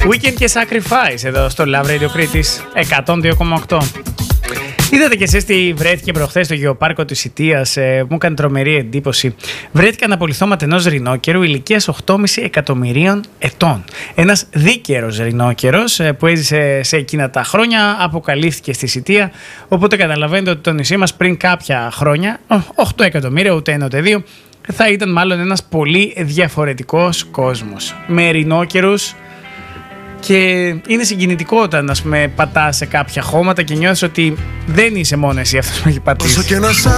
Weekend και Sacrifice εδώ στο Love Radio Κρήτης 102,8. Είδατε κι εσείς τι βρέθηκε προχθές στο γεωπάρκο της Ιτίας, μου έκανε τρομερή εντύπωση. Βρέθηκε αναπολιθώματα ενός ρινόκερου ηλικίας 8,5 εκατομμυρίων ετών. Ένας δίκαιρος ρινόκερος που έζησε σε εκείνα τα χρόνια, αποκαλύφθηκε στη Ιτία. Οπότε καταλαβαίνετε ότι το νησί μας πριν κάποια χρόνια, 8 εκατομμύρια, ούτε ένα ούτε δύο, θα ήταν μάλλον ένας πολύ διαφορετικός κόσμος. Με ρινόκερους. Και είναι συγκινητικό όταν, ας πούμε, πατάς σε κάποια χώματα και νιώθεις ότι δεν είσαι μόνο εσύ αυτός που έχει πατήσει.